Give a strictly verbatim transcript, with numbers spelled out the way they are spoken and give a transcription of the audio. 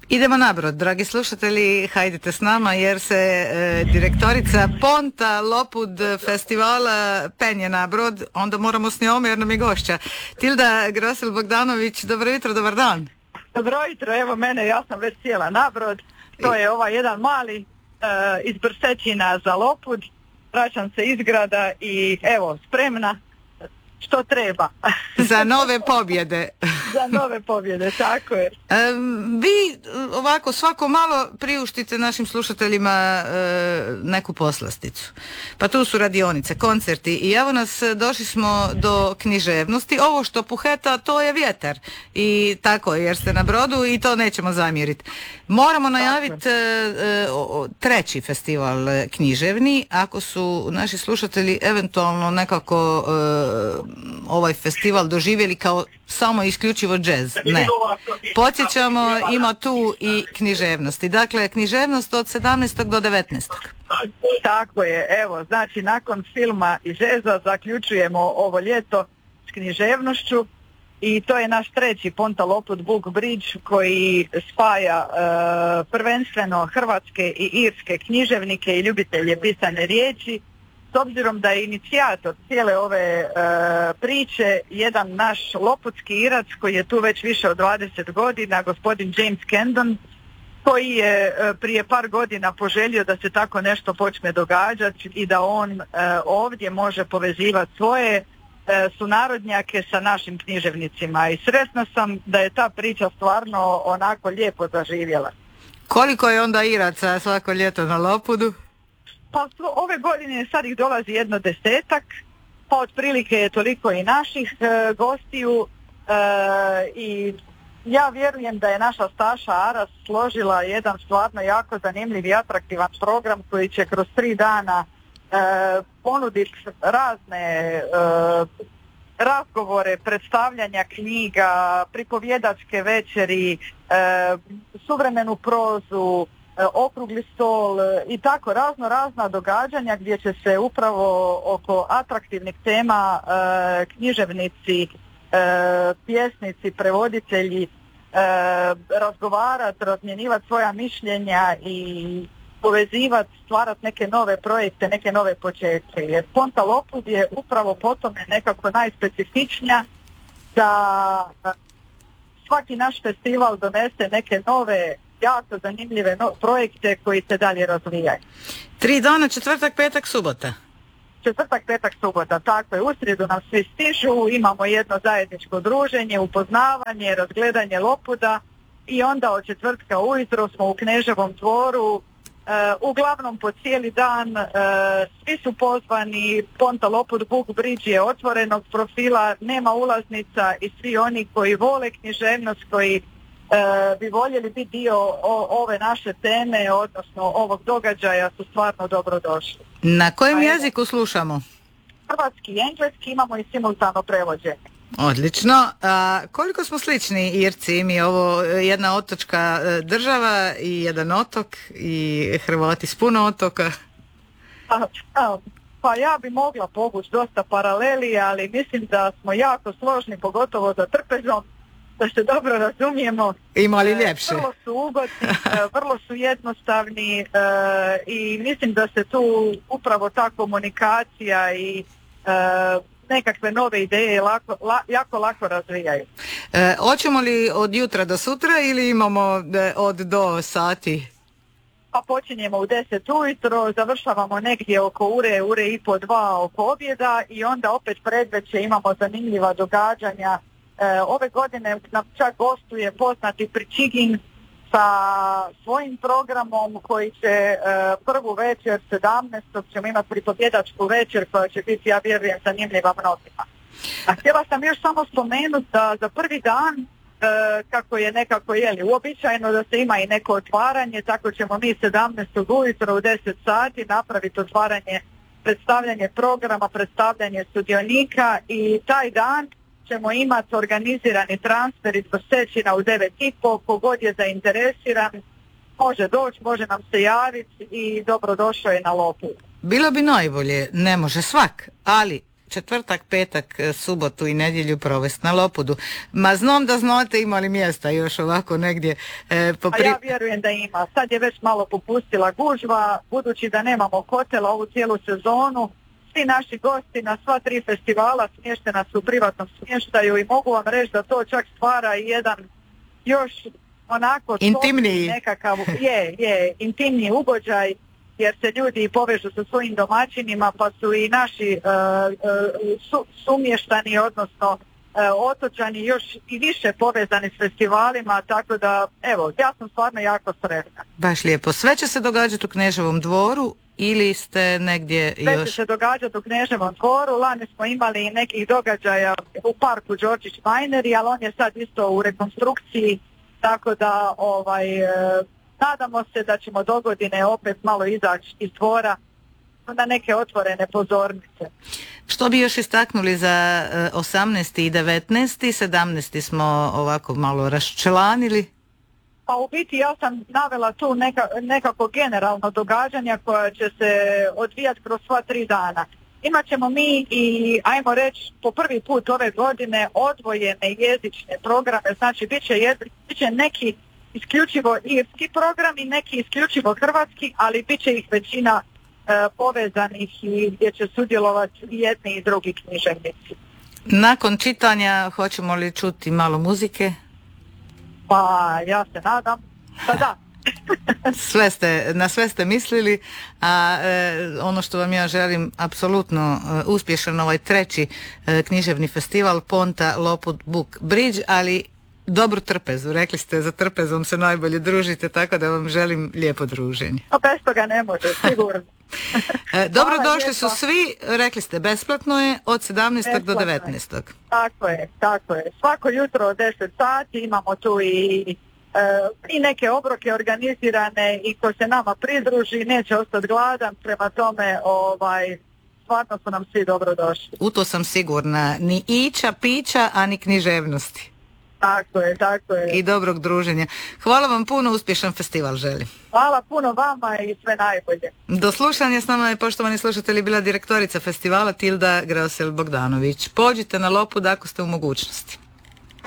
Idemo nabrod, dragi slušatelji, hajdite s nama jer se e, direktorica Ponta Lopud festivala penje nabrod, onda moramo s njome jer nam je gošća. Tilda Grosel-Bogdanović, dobro jutro, dobar dan. Dobro jutro, evo mene, ja sam već cijela nabrod, to je ovaj jedan mali e, iz Brsećina za Lopud, vraćam se iz grada i evo, spremna. Što treba. Za nove pobjede. Za nove pobjede, tako je. E, vi ovako svako malo priuštite našim slušateljima e, neku poslasticu. Pa tu su radionice, koncerti i evo nas, došli smo do književnosti. Ovo što puheta, to je vjetar. I tako je, jer ste na brodu i to nećemo zamjeriti. Moramo najaviti e, e, treći festival književni. Ako su naši slušatelji eventualno nekako e, ovaj festival doživjeli kao samo isključivo džez. Ne. Podsjećamo, ima tu i književnosti. Dakle, književnost od sedamnaestog do devetnaestog Tako je, evo, znači nakon filma i džeza zaključujemo ovo ljeto s književnošću i to je naš treći Ponta Lopud Book Bridge koji spaja e, prvenstveno hrvatske i irske književnike i ljubitelje pisane riječi. S obzirom da je inicijator cijele ove e, priče jedan naš lopudski Irac koji je tu već više od dvadeset godina, gospodin James Kendon, koji je e, prije par godina poželio da se tako nešto počne događati i da on e, ovdje može povezivati svoje e, sunarodnjake sa našim književnicima. I sretna sam da je ta priča stvarno onako lijepo zaživjela. Koliko je onda Iraca svako ljeto na Lopudu? Pa ove godine sad ih dolazi jedno desetak, pa otprilike je toliko i naših e, gostiju e, i ja vjerujem da je naša Staša Aras složila jedan stvarno jako zanimljiv i atraktivan program koji će kroz tri dana e, ponuditi razne e, razgovore, predstavljanja knjiga, pripovjedačke večeri, e, suvremenu prozu, okrugli stol i tako razno razna događanja gdje će se upravo oko atraktivnih tema e, književnici, e, pjesnici, prevoditelji e, razgovarati, razmjenjivati svoja mišljenja i povezivati, stvarati neke nove projekte, neke nove početke. Jer Ponta Lopud je upravo po tome nekako najspecifičnija da svaki naš festival donese neke nove jako zanimljive no, projekte koji se dalje razvijaju. Tri dana, četvrtak, petak, subota. Četvrtak, petak, subota, tako je. U srijedu nam svi stižu, imamo jedno zajedničko druženje, upoznavanje, razgledanje Lopuda i onda od četvrtka ujutro smo u Kneževom dvoru, e, uglavnom po cijeli dan, e, svi su pozvani, Ponta Lopud Book Bridge je otvorenog profila, nema ulaznica i svi oni koji vole književnost, koji E, bi voljeli biti dio o, ove naše teme, odnosno ovog događaja, su stvarno dobro došli. Na kojem A jeziku slušamo? Hrvatski i engleski, imamo i simultano prevođenje. Odlično. A koliko smo slični Irci? Mi ovo jedna otočka država i jedan otok i Hrvati s puno otoka. A, a, pa ja bi mogla povući dosta paraleli, ali mislim da smo jako složni, pogotovo za trpezom, da se dobro razumijemo. Ima li ljepše? Vrlo su ugodni, vrlo su jednostavni i mislim da se tu upravo ta komunikacija i nekakve nove ideje lako, la, jako lako razvijaju. E, hoćemo li od jutra do sutra ili imamo od do sati? Pa počinjemo u deset ujutro, završavamo negdje oko ure, ure i po dva oko objeda i onda opet predveče imamo zanimljiva događanja. E, ove godine nam čak gostuje poznati Pričigin sa svojim programom koji će e, prvu večer sedamnaestog ćemo imati pripovjedačku večer koja će biti, ja vjerujem, zanimljiva mnogima. A htjela sam još samo spomenuti da za prvi dan, e, kako je nekako jeli, uobičajeno da se ima i neko otvaranje, tako ćemo mi sedamnaestog ujutro u deset sati napraviti otvaranje, predstavljanje programa, predstavljanje sudionika i taj dan ćemo imati organizirani transfer iz Brsećina u devet i pol, kogod je zainteresiran, može doći, može nam se javiti i dobrodošao je na Lopud. Bilo bi najbolje, ne može svak, ali četvrtak, petak, subotu i nedjelju provesti na Lopudu. Ma znam da znate ima li mjesta još ovako negdje. E, popri... A ja vjerujem da ima. Sad je već malo popustila gužva, budući da nemamo hotela ovu cijelu sezonu. Svi naši gosti na sva tri festivala smještena su u privatnom smještaju i mogu vam reći da to čak stvara i jedan još onako intimniji nekakav, je, je, intimniji ugođaj, jer se ljudi povežu sa svojim domaćinima, pa su i naši uh, uh, su, sumještani, odnosno uh, otočani još i više povezani s festivalima, tako da, evo, ja sam stvarno jako sretna. Baš lijepo. Sve će se događati u Kneževom dvoru ili ste negdje Sve još? Sve će se događati u Kneževom dvoru. Lani smo imali i nekih događaja u parku Đorđić Majneri, ali on je sad isto u rekonstrukciji, tako da ovaj... Uh, nadamo se da ćemo dogodine opet malo izaći iz dvora na neke otvorene pozornice. Što bi još istaknuli za osamnaesti i devetnaesti sedamnaesti smo ovako malo raščlanili? Pa u biti ja sam navela tu neka, nekako generalno događanja koja će se odvijati kroz sva tri dana. Imaćemo mi i, ajmo reći, po prvi put ove godine odvojene jezične programe, znači bit će, jed, bit će neki isključivo irski program i neki isključivo hrvatski, ali bit će ih većina e, povezanih i gdje će sudjelovati i jedni i drugi književnici. Nakon čitanja hoćemo li čuti malo muzike? Pa ja se nadam, pa da. Sve ste, na sve ste mislili, a e, ono što vam ja želim apsolutno e, uspješan ovaj treći e, književni festival Ponta Lopud Book Bridge, ali dobru trpezu, rekli ste za trpezom se najbolje družite, tako da vam želim lijepo druženje. A bez toga ne može, sigurno. Dobro došli su svi, rekli ste besplatno je od sedamnaestog do devetnaestog Tako je, tako je. Svako jutro od deset sati imamo tu i, e, i neke obroke organizirane i ko se nama pridruži neće ostati gladan, prema tome ovaj, stvarno su nam svi dobro došli. U to sam sigurna, ni ića, pića, a ni književnosti. Tako je, tako je. I dobrog druženja. Hvala vam puno, uspješan festival želim. Hvala puno vama i sve najbolje. Do slušanja s nama je, poštovani slušatelji, bila direktorica festivala Tilda Grosel Bogdanović. Pođite na Lopud ako ste u mogućnosti.